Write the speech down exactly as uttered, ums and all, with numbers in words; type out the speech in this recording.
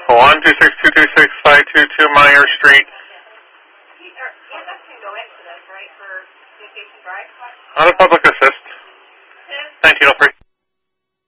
one two six two two six five two two Meyer Street. Auto Public Assist. nineteen oh three.